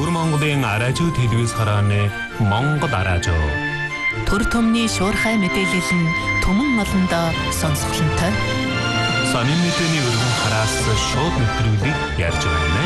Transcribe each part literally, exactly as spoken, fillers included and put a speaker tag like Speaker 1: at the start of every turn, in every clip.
Speaker 1: Өвөр Монголын аражуу телевиз харааны Монгол аражуу.
Speaker 2: Төр төмний шуурхай мэдээлэл нь түмэн олондоо сонсголонтой.
Speaker 1: Сонин мэдээний өргөн хараас шууд нэвтрүүлгийг ярьж байна.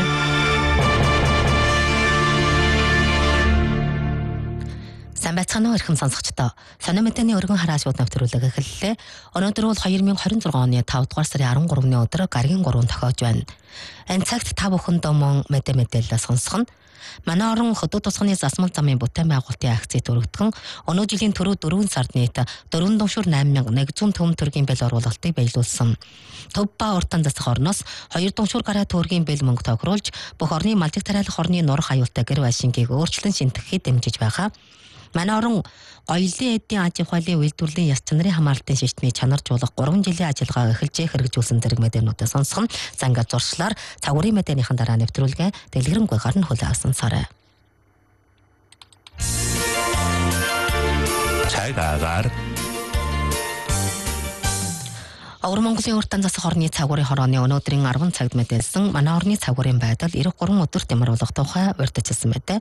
Speaker 2: Сайн байцгаана уу эрхэм сонсогчдоо. Сонин мэдээний өргөн хараа шууд нэвтрүүлэг эхэллээ. Өнөөдөр бол две тысячи двадцать sáu оны петр дугаар сарын13-ны өдөр гаригийн гурван тохиож байна. Энэ цагт та бүхэндээ мөн мэдээ мэдээлэл сонсгоно. Манай орон хөдөө тусганы засмал замын бүтээн байгуулалтын акцид өргөдгөн өнөө жилийн түрүү дөрвөн сард нийт дөрвөн дуншуур восемь мянга нэгдүгээр төв төргийн бэл оруулалтыг биелүүлсэн. Төв ба уртан засах орноос хоёр дуншуур гараа төгрөгийн бэл мөнгө тохируулж бүх орны малжиг тариалах орны нурах аюултай гэр байшингийг өөрчлөн шинтгэхэд дэмжиж байгаа. Манай орон гоёлын эдийн аж ахуйлын үйлдвэрлэлийн яс чанарын хамгаалалтын шийтнийг чанаржуулах гурван жилийн ажиллагаа эхэлж хэрэгжүүлсэн зэрэг мэдээлнүүдээ сонсгон занга зуршлаар цагуурын мэдээнийхэн дараа нэвтрүүлгээ дэлгэрэнгүй гарна хүлээн авсан сарай.
Speaker 1: Цагаагаар
Speaker 2: Өвөр Монголын уртан засах орны цагуурын хорооны өнөөдрийн арван цагт мэдээлсэн манай орны цагуурын байдал ирэх гурван өдөр тэмүүлэх тухай урьдчилсан мэдээ.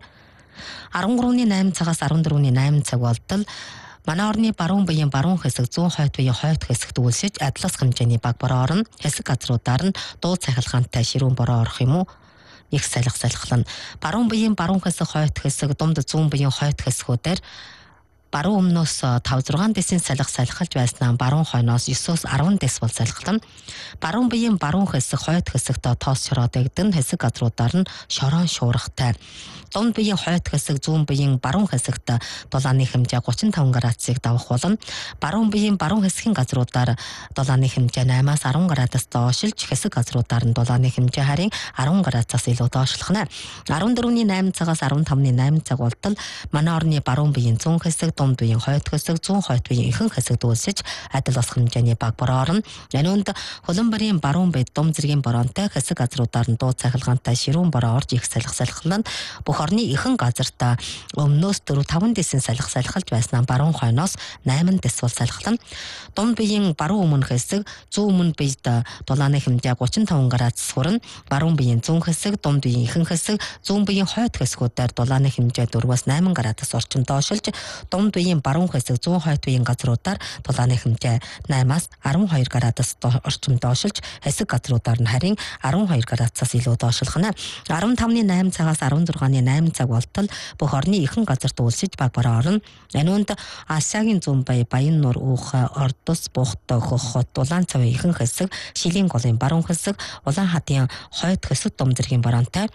Speaker 2: арван гурвны восемь цагаас арван дөрвны восемь цаг болтол манай орны баруун буян баруун хэсэг зүүн хойд буян хойд хэсэгт үйлшиж адлас хэмжээний баг бороо орно. Хэсэг газруудаар нь дуу цахилгаантай ширүүн бороо орох юм уу? Их салхи салхилна. Баруун буян баруун хэсэг хойд хэсэг дунд зүүн буян хойд хэсгүүдээр баруун өмнөөс five six десийн салхи салхилж байснаа баруун хойноос nine-аас ten десибел салхилна. Баруун буян баруун хэсэг хойд хэсэгт тоос шороо дэгдэн хэсэг газруудаар нь шороон шуургатай. Дунд буян хойд хэсэг зүүн буян баруун хэсэгт дулааны хэмжээ thirty-five градусыг давах болно. Баруун буян баруун хэсгийн газруудаар дулааны хэмжээ eight-аас ten градус доошилж хэсэг газруудаар нь дулааны хэмжээ харин ten градусаас илүү доошлохно. арван дөрвний восемь цагаас арван тавны восемь цаг болтол манай орны баруун буян зүүн хэсэг дунд буян хойд хэсэг зүүн хойд буян ихэнх хэсэгт үйлсэж адил бас хэмжээний баг бороо орно. Энүүнд хөлбөмбөрийн баруун бед дум зэргийн бороонтой хэсэг газруудаар нь дуу цахилгаантай ширүүн бороо орж их салхи салхилна. Бүх орны ихэнх газартаа өмнөөс four-five десийн салхи салхилж байснаа баруун хойноос eight десибел салхилна. Дунд буян баруун өмнө хэсэг зүүн өмнө бед дулааны хэмжээ thirty-five градус хүрнэ. Баруун буян зүүн хэсэг дунд буян ихэнх хэсэг зүүн буян хойд хэсгүүдээр дулааны хэмжээ four-аас eight градус орчим доошилж дунд буян баруун хэсэг зүүн хойд буян газруудаар дулааны хэмжээ eight-аас twelve градус орчим доошилж хэсэг газруудаар нь харин twelve градусаас илүү доошлохно. арван тавны восемь цагаас арван зургааны восемь цаг болтол бүх орны ихэнх газарт үйлсэж баг бороо орно. Энүүнд Асиагийн зүүн бая, Баян нур, Уухай, Ордос, Бухта, Хохот, Улаан цавын ихэнх хэсэг, Шилийн голын баруун хэсэг, Улаан хадын хойд хэсэг дум зэргийн бороонтой.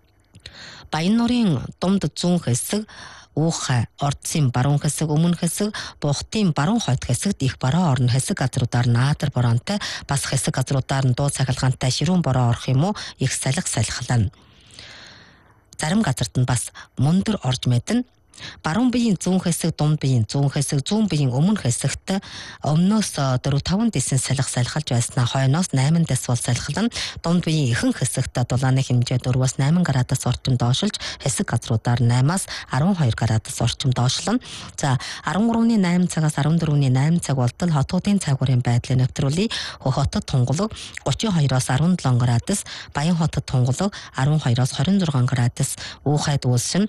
Speaker 2: Баян нурын дунд зүүн хэсэг Уухай, Ордсын баруун хэсэг, өмнө хэсэг, Бухтын баруун хойд хэсэгт их бороо орно. Хэсэг газруудаар наадар бороонтой, бас хэсэг газруудаар нь дуу цахилгаантай ширүүн бороо орох юм уу? Их салхи салхилна. Зарим газарт нь бас мөндөр орж мэднэ. Баруун буян зүүн хэсэг, дунд буян зүүн хэсэг, зүүн буян өмнө хэсэгт өмнөөс four-five десийн салхи салхилж байснаа хойноос eight десибел салхилна. Дунд буян ихэнх хэсэгт дулааны хэмжээ four-аас eight градус орчим доошилж хэсэг газруудаар eight-аас twelve градус орчим доошлно. За арван гурвны восемь цагаас арван дөрвний восемь цаг болтол хотуудын цагуурын байдлыг нэвтрүүлээ. Хотод тунгалаг thirty-two-аас seventeen градус, Баян хотод тунгалаг twelve-аас twenty-six градус, Уухайд үйлшин